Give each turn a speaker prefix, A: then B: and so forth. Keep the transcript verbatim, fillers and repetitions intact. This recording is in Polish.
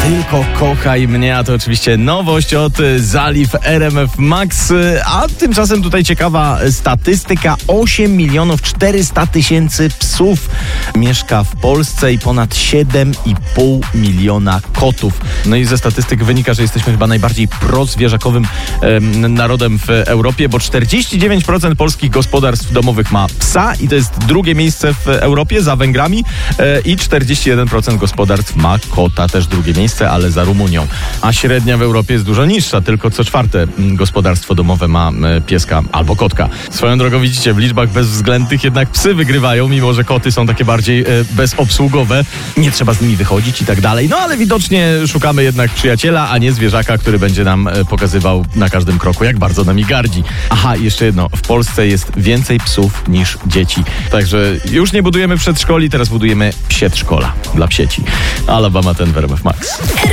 A: Tylko kochaj mnie, a to oczywiście nowość od Zaliv R M F Max, a tymczasem tutaj ciekawa statystyka. osiem milionów czterysta tysięcy psów mieszka w Polsce i ponad siedem i pół miliona kotów. No i ze statystyk wynika, że jesteśmy chyba najbardziej prozwierzakowym e, narodem w Europie, bo czterdzieści dziewięć procent polskich gospodarstw domowych ma psa i to jest drugie miejsce w Europie za Węgrami e, i czterdzieści jeden procent gospodarstw ma kota, też drugie miejsce, ale za Rumunią. A średnia w Europie jest dużo niższa, tylko co czwarte gospodarstwo domowe ma e, pieska albo kotka. Swoją drogą widzicie, w liczbach bezwzględnych jednak psy wygrywają, mimo że koty są takie bardziej e, bezobsługowe. Nie trzeba z nimi wychodzić i tak dalej. No ale widocznie szukamy jednak przyjaciela, a nie zwierzaka, który będzie nam e, pokazywał na każdym kroku, jak bardzo nami gardzi. Aha, jeszcze jedno. W Polsce jest więcej psów niż dzieci. Także już nie budujemy przedszkoli, teraz budujemy psiedszkola dla psieci. Alabama ten w R M F Max.